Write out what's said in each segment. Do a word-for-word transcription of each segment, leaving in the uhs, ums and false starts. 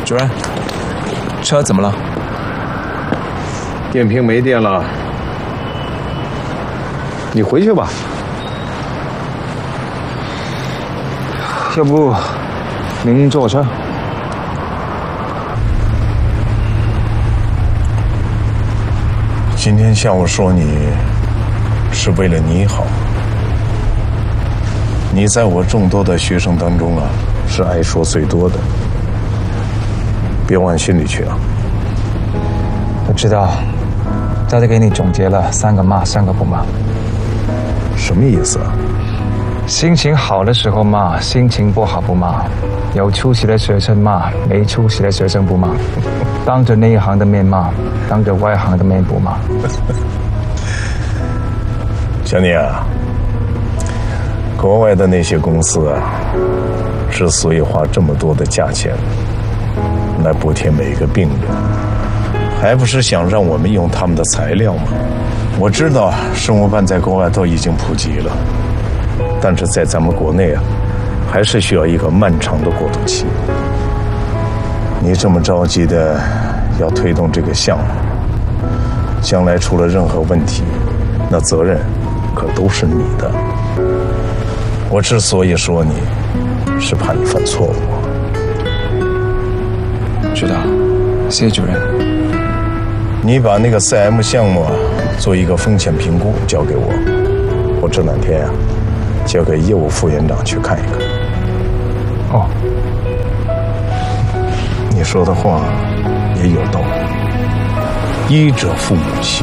主任，车怎么了？ 电瓶没电了，你回去吧。 要不您坐我车？ 今天下午说你是为了你好，你在我众多的学生当中啊，是爱说最多的，别往心里去啊。 我知道，大家给你总结了三个骂，三个不骂。 什么意思啊？ 心情好的时候骂，心情不好不骂，有出息的学生骂，没出息的学生不骂，当着内行的面骂，当着外行的面不骂。 小妮啊，国外的那些公司啊，之所以花这么多的价钱来补贴每个病人，还不是想让我们用他们的材料吗？我知道生物办在国外都已经普及了，但是在咱们国内啊，还是需要一个漫长的过渡期。你这么着急的要推动这个项目，将来出了任何问题，那责任可都是你的。我之所以说你，是怕你犯错误。 知道，谢谢主任。 你把那个 C M 项目啊，做一个风险评估交给我，我这两天啊，交给业务副院长去看一看。 哦， 你说的话也有道理。医者父母心，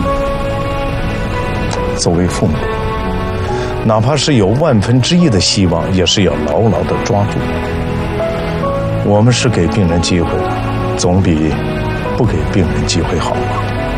作为父母，哪怕是有万分之一的希望，也是要牢牢的抓住。我们是给病人机会的，总比不给病人机会好吧？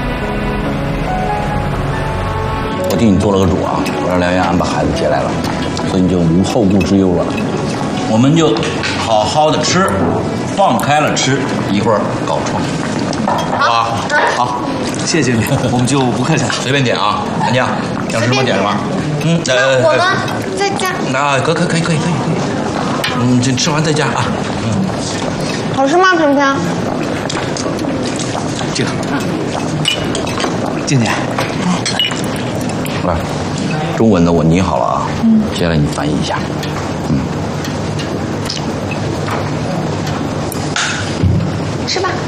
我替你做了个主啊，我让梁元安把孩子接来了，所以你就无后顾之忧了。我们就好好的吃，放开了吃，一会儿搞创意，好吧？好， 谢谢你，我们就不客气了。 随便点啊，安静，想吃什么点什么。嗯， 呃，我呢，在家。 那可可可以可以可以可以。嗯，这吃完再加啊。嗯， 好吃吗，甜甜？ 这个，静姐， 来，中文的我拟好了啊，嗯，接下来你翻译一下，嗯， 吃吧。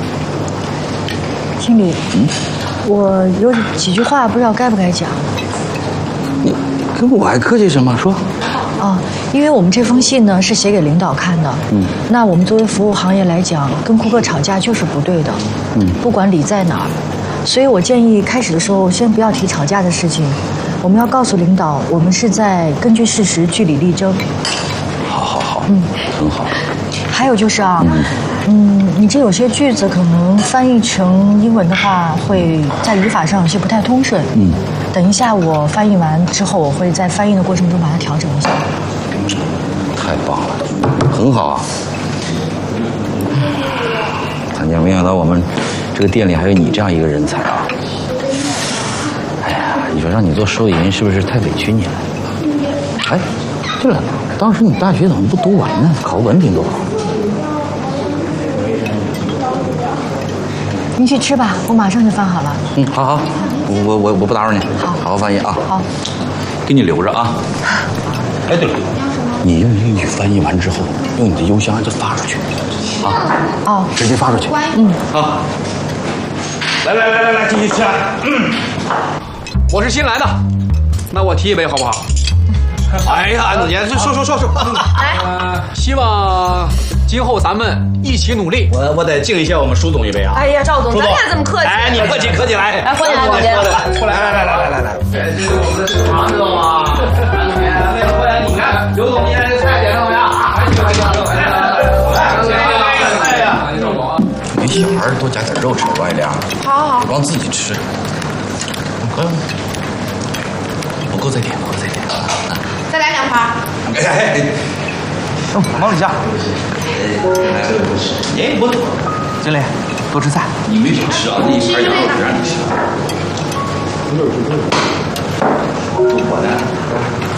经理，嗯，我有几句话不知道该不该讲。 你跟我还客气什么？说。 哦，因为我们这封信呢是写给领导看的，嗯，那我们作为服务行业来讲，跟顾客吵架就是不对的，嗯，不管理在哪儿，所以我建议开始的时候先不要提吵架的事情，我们要告诉领导，我们是在根据事实据理力争。 好好好， 嗯， 很好。 还有就是啊，嗯，嗯你这有些句子可能翻译成英文的话，会在语法上有些不太通顺，嗯。等一下，我翻译完之后，我会在翻译的过程中把它调整一下。 太棒了，很好啊！咱家没想到我们这个店里还有你这样一个人才啊！哎呀，你说让你做收银是不是太委屈你了？哎，对了，当时你大学怎么不读完呢？考个文凭多好。 您去吃吧，我马上就翻好了。 嗯，好好。我我我我不打扰你，好，好好翻译啊。 好， 给你留着啊。哎，对了，你用英语翻译完之后，用你的邮箱就发出去，啊， 哦， 直接发出去。 嗯， 好。来来来来来，继续吃。嗯， 我是新来的，那我提一杯好不好？哎呀，安子姐，说说说说。 来， 呃，希望今后咱们一起努力。 我我得敬一下我们舒总一杯啊！ 哎呀，赵总，咱俩这么客气。 哎，你客气客气来。 来，喝点，喝点。 出来，来来来来来来。 这是我们的食堂，知道吗？来，过来，你看，刘总今天这菜点的怎么样？还行还行，来来来来，哎呀，赵总， 给小孩多加点肉吃，王一良。 好好好， 光自己吃。嗯，不够再点，不够再点。 再来两盘。 哎哎哎。 嗯，忙一下。 哎，我经理，多吃菜。 你没少吃啊，那一盘羊肉不让你吃。我呢？